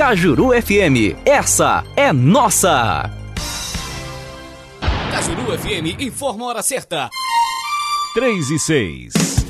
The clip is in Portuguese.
Cajuru FM, essa é nossa! Cajuru FM informa a hora certa. 3:06.